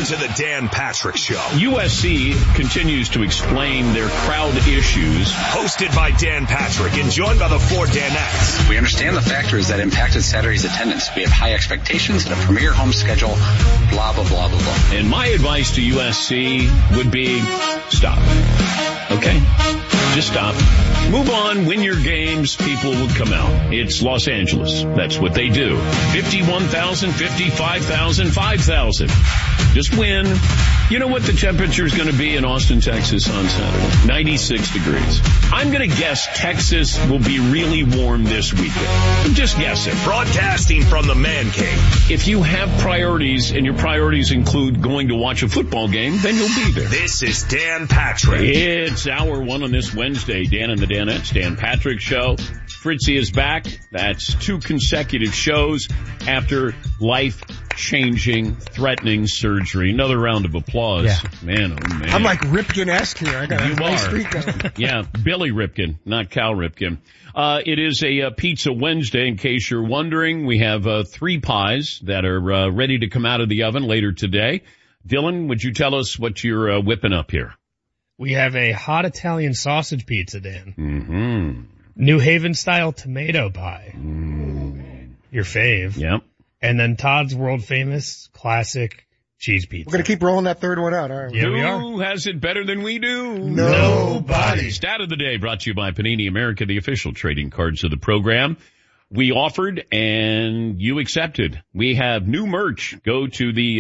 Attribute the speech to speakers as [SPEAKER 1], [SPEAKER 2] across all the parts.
[SPEAKER 1] Welcome to the Dan Patrick Show.
[SPEAKER 2] USC continues to explain their crowd issues.
[SPEAKER 1] Hosted by Dan Patrick and joined by the four Danettes.
[SPEAKER 3] We understand the factors that impacted Saturday's attendance. We have high expectations and a premier home schedule, blah, blah, blah, blah, blah.
[SPEAKER 2] And my advice to USC would be stop. Okay? Just stop. Move on, win your games, people will come out. It's Los Angeles. That's what they do. 51,000, 55,000, 5,000. Just win. You know what the temperature is going to be in Austin, Texas on Saturday? 96 degrees. I'm going to guess Texas will be really warm this weekend. I'm just guessing.
[SPEAKER 1] Broadcasting from the Man Cave.
[SPEAKER 2] If you have priorities and your priorities include going to watch a football game, then you'll be there.
[SPEAKER 1] This is Dan Patrick.
[SPEAKER 2] It's hour one on this Wednesday. Dan and the Danettes, Dan Patrick Show. Fritzy is back. That's 2 consecutive shows after life-changing, threatening surgery. Another round of applause.
[SPEAKER 4] Yeah.
[SPEAKER 2] Man, oh man.
[SPEAKER 4] I'm like Ripken-esque here. I got a nice streak going.
[SPEAKER 2] Yeah, Billy Ripken, not Cal Ripken. It is a Pizza Wednesday, in case you're wondering. We have 3 pies that are ready to come out of the oven later today. Dylan, would you tell us what you're whipping up here?
[SPEAKER 5] We have a hot Italian sausage pizza, Dan.
[SPEAKER 2] Mm-hmm.
[SPEAKER 5] New Haven-style tomato pie. Your fave.
[SPEAKER 2] Yep.
[SPEAKER 5] And then Todd's world-famous classic cheese pizza.
[SPEAKER 4] We're going to keep rolling that third one out, aren't we?
[SPEAKER 5] Yeah, we
[SPEAKER 2] Who
[SPEAKER 5] are.
[SPEAKER 2] has it better than we do?
[SPEAKER 4] Nobody.
[SPEAKER 2] Stat of the day brought to you by Panini America, the official trading cards of the program. We offered and you accepted. We have new merch. Go to the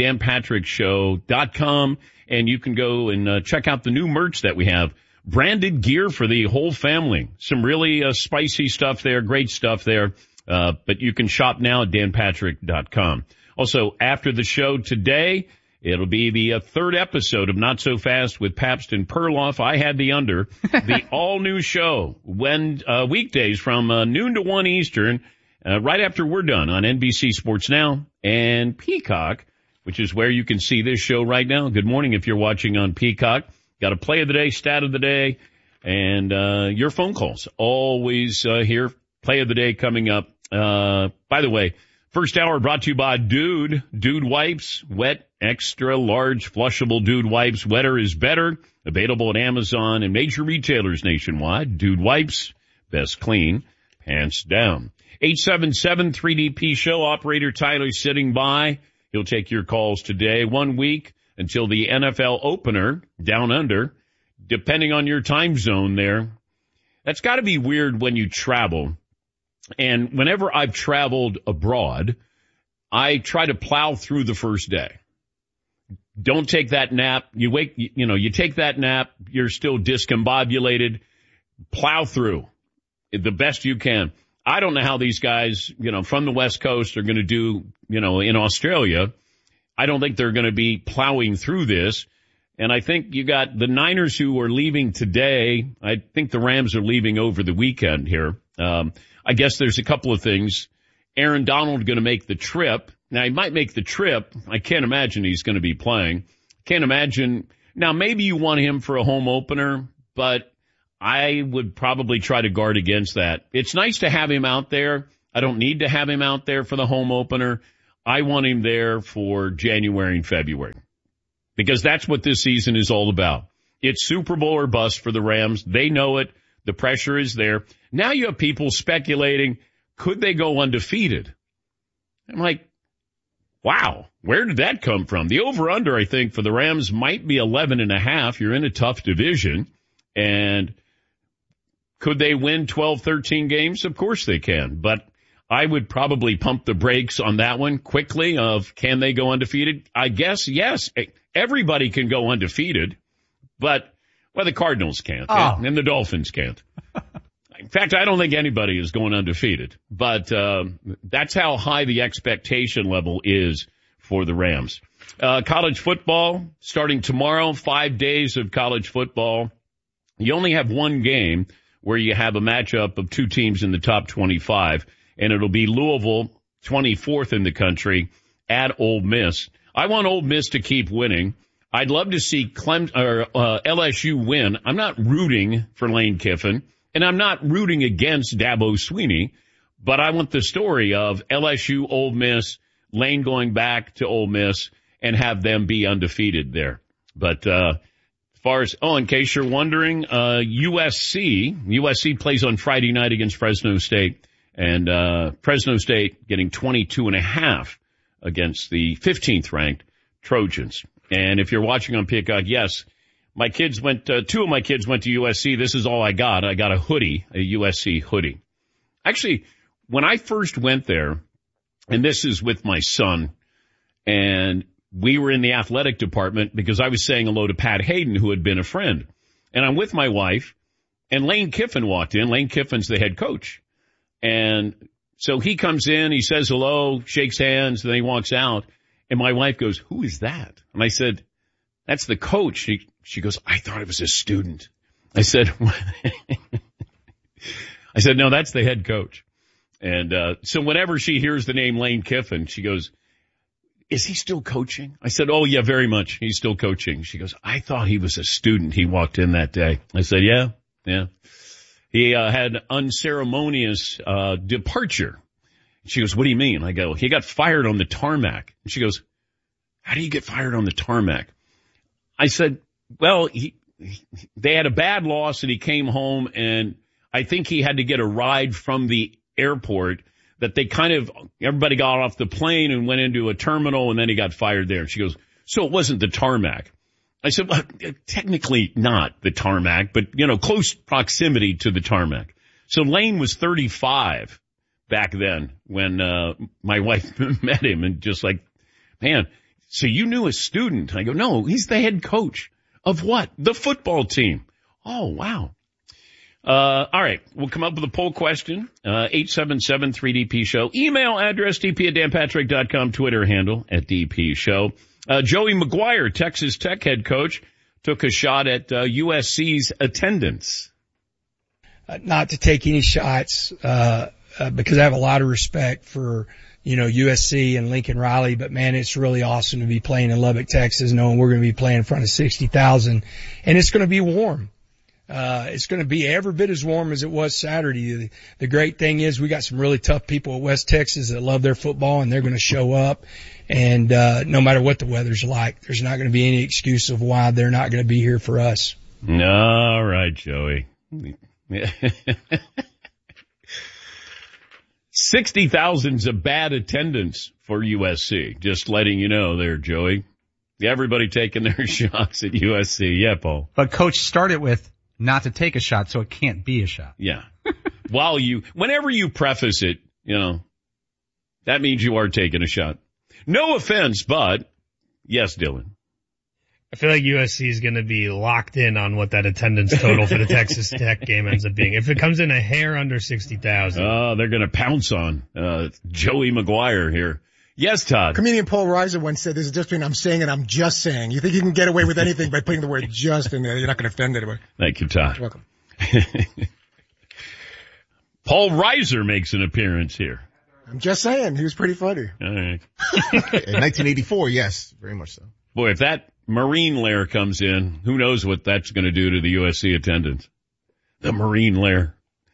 [SPEAKER 2] danpatrickshow.com and you can go and check out the new merch that we have. Branded gear for the whole family. Some really spicy stuff there, great stuff there. But you can shop now at danpatrick.com. Also, after the show today, it'll be the third episode of Not So Fast with Pabst and Perloff. I had the under. The all-new show, weekdays from noon to 1 Eastern, right after we're done on NBC Sports Now and Peacock, which is where you can see this show right now. Good morning if you're watching on Peacock. Got a play of the day, stat of the day, and your phone calls. Always here. Play of the day coming up. By the way, first hour brought to you by Dude Wipes. Wet, extra large, flushable Dude Wipes. Wetter is better. Available at Amazon and major retailers nationwide. Dude Wipes. Best clean. Pants down. 877-3DP show. Operator Tyler sitting by. He'll take your calls today. 1 week until the NFL opener down under, depending on your time zone there. That's got to be weird when you travel. And whenever I've traveled abroad, I try to plow through the first day. Don't take that nap. You take that nap, you're still discombobulated. Plow through the best you can. I don't know how these guys, from the West Coast are going to do, in Australia. I don't think they're going to be plowing through this. And I think you got the Niners who are leaving today. I think the Rams are leaving over the weekend here. I guess there's a couple of things. Aaron Donald going to make the trip. Now, he might make the trip. I can't imagine he's going to be playing. Can't imagine. Now, maybe you want him for a home opener, but I would probably try to guard against that. It's nice to have him out there. I don't need to have him out there for the home opener. I want him there for January and February because that's what this season is all about. It's Super Bowl or bust for the Rams. They know it. The pressure is there. Now you have people speculating, could they go undefeated? I'm like, wow, where did that come from? The over-under, I think, for the Rams might be 11.5. You're in a tough division. And could they win 12, 13 games? Of course they can. But I would probably pump the brakes on that one quickly of can they go undefeated? I guess, yes. Everybody can go undefeated. But, the Cardinals can't. And the Dolphins can't. In fact, I don't think anybody is going undefeated. But that's how high the expectation level is for the Rams. College football starting tomorrow, 5 days of college football. You only have one game where you have a matchup of 2 teams in the top 25, and it'll be Louisville, 24th in the country, at Ole Miss. I want Ole Miss to keep winning. I'd love to see LSU win. I'm not rooting for Lane Kiffin, and I'm not rooting against Dabo Swinney, but I want the story of LSU, Ole Miss, Lane going back to Ole Miss, and have them be undefeated there. But, as far as, in case you're wondering, USC plays on Friday night against Fresno State, and, Fresno State getting 22.5 against the 15th ranked Trojans. And if you're watching on Peacock, yes, my kids went, two of my kids went to USC. This is all I got. I got a hoodie, a USC hoodie. Actually, when I first went there, and this is with my son, and we were in the athletic department because I was saying hello to Pat Hayden, who had been a friend. And I'm with my wife, and Lane Kiffin walked in. Lane Kiffin's the head coach. And so he comes in, he says hello, shakes hands, then he walks out. And my wife goes, "Who is that?" And I said, "That's the coach." She goes, "I thought it was a student." I said, "No, that's the head coach." And, so whenever she hears the name Lane Kiffin, she goes, "Is he still coaching?" I said, "Oh yeah, very much. He's still coaching." She goes, "I thought he was a student. He walked in that day." I said, yeah. He, had unceremonious, departure. She goes, "What do you mean?" I go, "He got fired on the tarmac." And she goes, "How do you get fired on the tarmac?" I said, "Well, they had a bad loss and he came home, and I think he had to get a ride from the airport that everybody got off the plane and went into a terminal, and then he got fired there." And she goes, "So it wasn't the tarmac?" I said, "Well, technically not the tarmac, but, close proximity to the tarmac." So Lane was 35 back then when, my wife met him, and just like, "Man, so you knew a student?" I go, "No, he's the head coach." "Of what?" "The football team." "Oh, wow." All right. We'll come up with a poll question. 877-3DP show. Email address dp@danpatrick.com. Twitter handle @DP show. Joey McGuire, Texas Tech head coach, took a shot at USC's attendance.
[SPEAKER 4] Not to take any shots, because I have a lot of respect for, USC and Lincoln Riley, but man, it's really awesome to be playing in Lubbock, Texas, knowing we're going to be playing in front of 60,000, and it's going to be warm. It's going to be every bit as warm as it was Saturday. The great thing is we got some really tough people at West Texas that love their football, and they're going to show up. And, no matter what the weather's like, there's not going to be any excuse of why they're not going to be here for us.
[SPEAKER 2] All right, Joey. 60,000's a bad attendance for USC. Just letting you know there, Joey. Everybody taking their shots at USC. Yeah, Paul.
[SPEAKER 6] But Coach started with not to take a shot, so it can't be a shot.
[SPEAKER 2] Yeah. Whenever you preface it, that means you are taking a shot. No offense, but yes, Dylan.
[SPEAKER 5] I feel like USC is going to be locked in on what that attendance total for the Texas Tech game ends up being. If it comes in a hair under 60,000.
[SPEAKER 2] Oh, they're going to pounce on Joey McGuire here. Yes, Todd.
[SPEAKER 4] Comedian Paul Reiser once said, "There's a difference between I'm saying and I'm just saying." You think you can get away with anything by putting the word "just" in there? You're not going to offend anybody.
[SPEAKER 2] Thank you, Todd.
[SPEAKER 4] You're welcome.
[SPEAKER 2] Paul Reiser makes an appearance here.
[SPEAKER 4] I'm just saying. He was pretty funny.
[SPEAKER 2] All right.
[SPEAKER 7] In 1984, yes, very much so.
[SPEAKER 2] Boy, if that Marine lair comes in, who knows what that's going to do to the USC attendance. The Marine lair.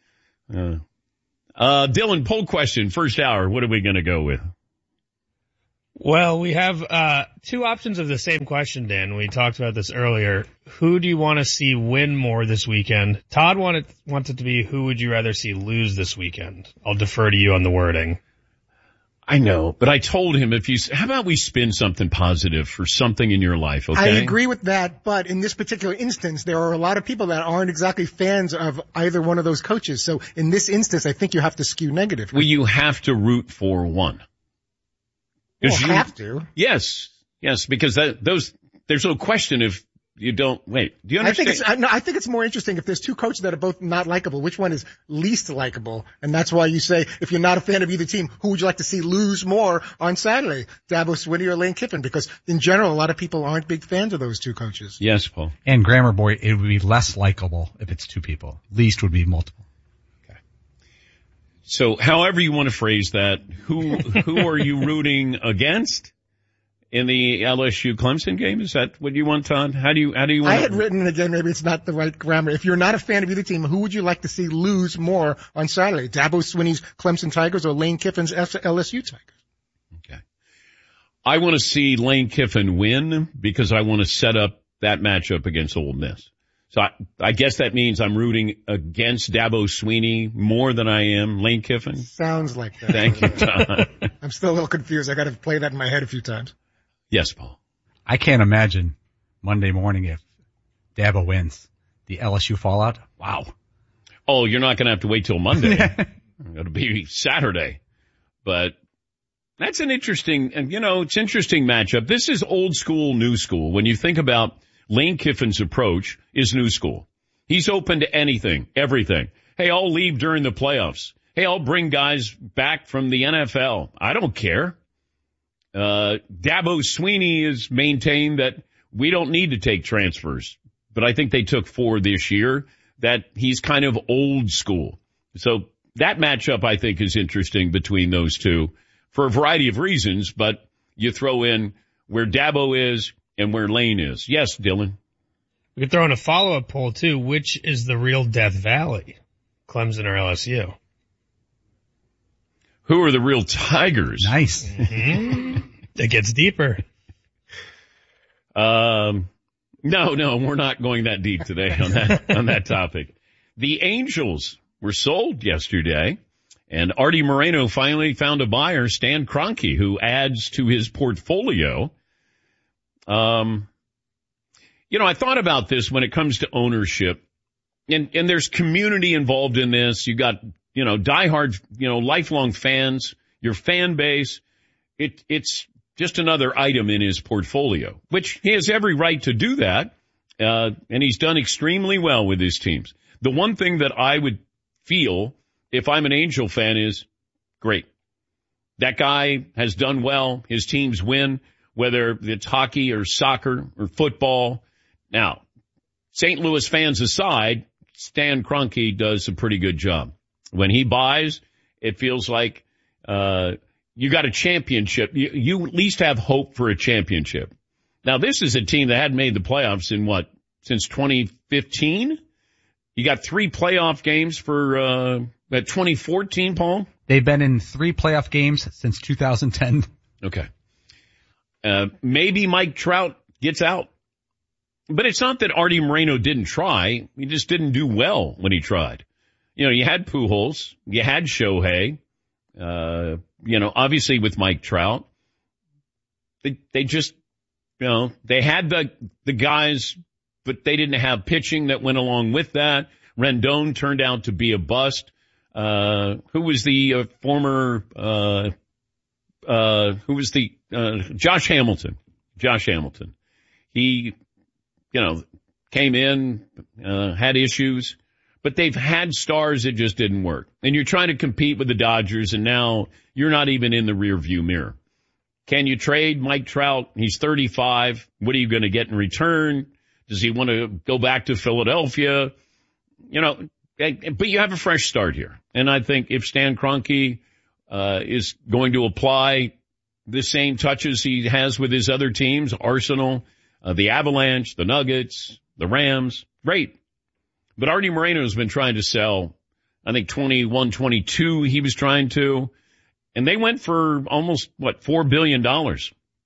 [SPEAKER 2] Dylan, poll question, first hour. What are we going to go with?
[SPEAKER 5] Well, we have two options of the same question, Dan. We talked about this earlier. Who do you want to see win more this weekend? Todd wants it to be who would you rather see lose this weekend? I'll defer to you on the wording.
[SPEAKER 2] I know, but I told him how about we spin something positive for something in your life, okay?
[SPEAKER 4] I agree with that, but in this particular instance, there are a lot of people that aren't exactly fans of either one of those coaches. So in this instance, I think you have to skew negative.
[SPEAKER 2] Well, you have to root for one.
[SPEAKER 4] You have to.
[SPEAKER 2] Yes, because there's no question if you don't, wait, do you understand?
[SPEAKER 4] I think it's more interesting if there's two coaches that are both not likable, which one is least likable? And that's why you say, if you're not a fan of either team, who would you like to see lose more on Saturday? Dabo Swinney or Lane Kiffin? Because in general, a lot of people aren't big fans of those two coaches.
[SPEAKER 2] Yes, Paul.
[SPEAKER 6] And Grammar Boy, it would be less likable if it's two people. Least would be multiple.
[SPEAKER 2] Okay. So however you want to phrase that, who are you rooting against? In the LSU Clemson game? Is that what you want, Todd? How do you want
[SPEAKER 4] I had written, and again, maybe it's not the right grammar. If you're not a fan of either team, who would you like to see lose more on Saturday? Dabo Swinney's Clemson Tigers or Lane Kiffin's LSU Tigers?
[SPEAKER 2] Okay. I want to see Lane Kiffin win because I want to set up that matchup against Ole Miss. So I guess that means I'm rooting against Dabo Swinney more than I am Lane Kiffin.
[SPEAKER 8] Sounds like that.
[SPEAKER 2] Thank you, Todd.
[SPEAKER 8] I'm still a little confused. I got to play that in my head a few times.
[SPEAKER 2] Yes, Paul.
[SPEAKER 6] I can't imagine Monday morning if Dabo wins. The LSU fallout. Wow.
[SPEAKER 2] Oh, you're not going to have to wait till Monday. It'll be Saturday. But that's an interesting, and it's interesting matchup. This is old school, new school. When you think about Lane Kiffin's approach is new school. He's open to anything, everything. Hey, I'll leave during the playoffs. Hey, I'll bring guys back from the NFL. I don't care. Dabo Swinney has maintained that we don't need to take transfers, but I think they took 4 this year, that he's kind of old school. So that matchup I think is interesting between those two for a variety of reasons, but you throw in where Dabo is and where Lane is. Yes, Dylan.
[SPEAKER 5] We could throw in a follow-up poll, too. Which is the real Death Valley? Clemson or LSU?
[SPEAKER 2] Who are the real Tigers?
[SPEAKER 6] Nice.
[SPEAKER 5] Mm-hmm. It gets deeper.
[SPEAKER 2] No, we're not going that deep today on that topic. The Angels were sold yesterday, and Artie Moreno finally found a buyer, Stan Kroenke, who adds to his portfolio. I thought about this when it comes to ownership, and there's community involved in this. You got, diehard, lifelong fans, your fan base. It's just another item in his portfolio, which he has every right to do that. And he's done extremely well with his teams. The one thing that I would feel if I'm an Angel fan is, great. That guy has done well. His teams win, whether it's hockey or soccer or football. Now, St. Louis fans aside, Stan Kroenke does a pretty good job. When he buys, it feels like you got a championship. You at least have hope for a championship. Now, this is a team that hadn't made the playoffs since 2015? You got 3 playoff games for 2014, Paul?
[SPEAKER 6] They've been in 3 playoff games since 2010.
[SPEAKER 2] Okay. Maybe Mike Trout gets out. But it's not that Artie Moreno didn't try. He just didn't do well when he tried. You had Pujols. You had Shohei. Obviously with Mike Trout. They just, they had the guys, but they didn't have pitching that went along with that. Rendon turned out to be a bust. Who was the former, Josh Hamilton. Josh Hamilton. He, came in, had issues, but they've had stars that just didn't work. And you're trying to compete with the Dodgers, and now you're not even in the rear view mirror. Can you trade Mike Trout? He's 35. What are you going to get in return? Does he want to go back to Philadelphia? But you have a fresh start here. And I think if Stan Kroenke is going to apply the same touches he has with his other teams, Arsenal, the Avalanche, the Nuggets, the Rams, great. But Artie Moreno has been trying to sell, I think 21, 22 he was trying to, and they went for almost, $4 billion. And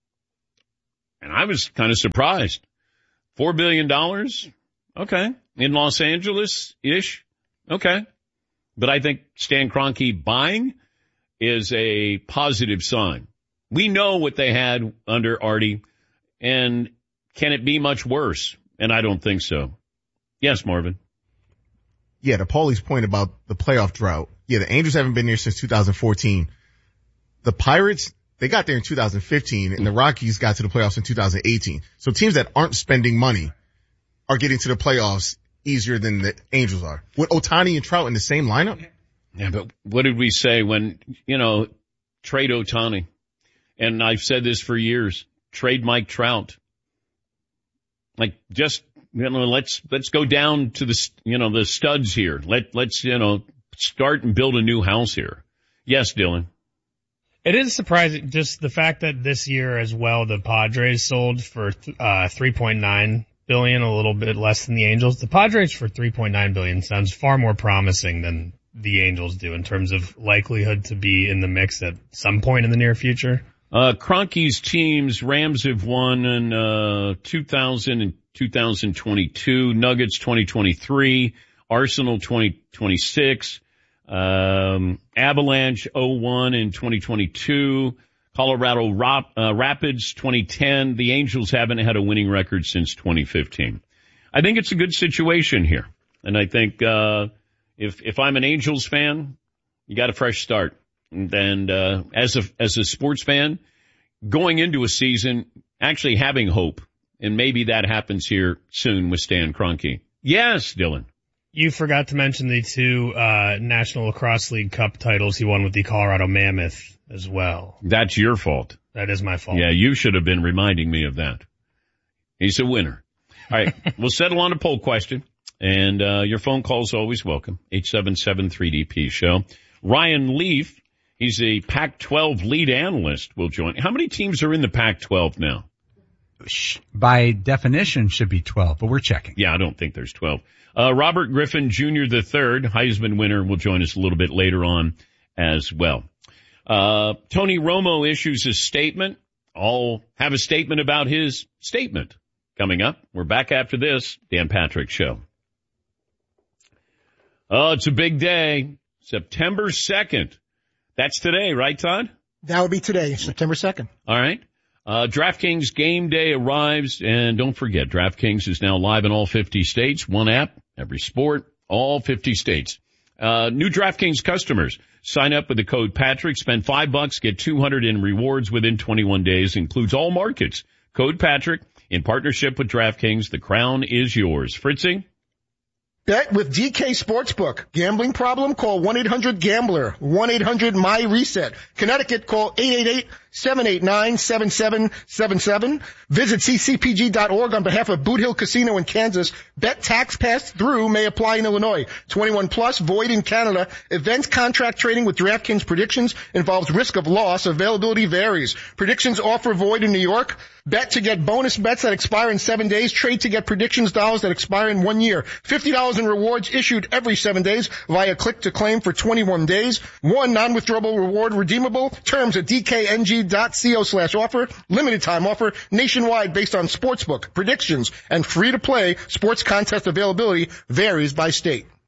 [SPEAKER 2] I was kind of surprised. $4 billion? Okay. In Los Angeles-ish? Okay. But I think Stan Kroenke buying is a positive sign. We know what they had under Artie, and can it be much worse? And I don't think so. Yes, Marvin.
[SPEAKER 7] Yeah, to Paulie's point about the playoff drought. Yeah, the Angels haven't been there since 2014. The Pirates, they got there in 2015, and the Rockies got to the playoffs in 2018. So teams that aren't spending money are getting to the playoffs easier than the Angels are. With Ohtani and Trout in the same lineup?
[SPEAKER 2] Yeah, but what did we say when, trade Ohtani? And I've said this for years. Trade Mike Trout. Let's go down to the studs here. Let's start and build a new house here. Yes, Dylan.
[SPEAKER 5] It is surprising, just the fact that this year as well, the Padres sold for $3.9 billion, a little bit less than the Angels. The Padres for $3.9 billion sounds far more promising than the Angels do in terms of likelihood to be in the mix at some point in the near future.
[SPEAKER 2] Kroenke's teams, Rams have won in 2000 and 2022, Nuggets 2023, Arsenal 2026, Avalanche 01 in 2022, Colorado Rapids 2010. The Angels haven't had a winning record since 2015. I think it's a good situation here. And I think if I'm an Angels fan, you got a fresh start. And as a sports fan, going into a season, actually having hope, and maybe that happens here soon with Stan Kroenke. Yes, Dylan.
[SPEAKER 5] You forgot to mention the two National Lacrosse League Cup titles he won with the Colorado Mammoth as well.
[SPEAKER 2] That's your fault.
[SPEAKER 5] That is my fault.
[SPEAKER 2] Yeah, you should have been reminding me of that. He's a winner. All right, we'll settle on a poll question, and your phone call's always welcome. 877-3DP show. Ryan Leaf, he's a Pac-12 lead analyst, will join. How many teams are in the Pac-12 now?
[SPEAKER 6] By definition, should be 12, but we're checking.
[SPEAKER 2] Yeah, I don't think there's 12. Robert Griffin Jr. III, Heisman winner, will join us a little bit later on as well. Tony Romo issues a statement. I'll have a statement about his statement coming up. We're back after this Dan Patrick Show. Oh, it's a big day. September 2nd. That's today, right, Todd?
[SPEAKER 8] That would be today, September 2nd.
[SPEAKER 2] All right. DraftKings game day arrives, and don't forget, DraftKings is now live in all 50 states. One app, every sport, all 50 states. New DraftKings customers, sign up with the code Patrick, spend $5, get $200 in rewards within 21 days, includes all markets. Code Patrick, in partnership with DraftKings, the crown is yours. Fritzy?
[SPEAKER 9] Bet with DK Sportsbook. Gambling problem? Call 1-800-GAMBLER. 1-800-MY-RESET. Connecticut, call 888-789-7777. Visit ccpg.org on behalf of Boot Hill Casino in Kansas. Bet tax passed through may apply in Illinois. 21 plus, void in Canada. Events contract trading with DraftKings predictions involves risk of loss. Availability varies. Predictions offer void in New York. Bet to get bonus bets that expire in 7 days. Trade to get predictions dollars that expire in 1 year. $50 in rewards issued every 7 days via click to claim for 21 days. One non-withdrawable reward redeemable. Terms at dkng.co/offer. Limited time offer nationwide based on sportsbook predictions and free to play. Sports contest availability varies by state.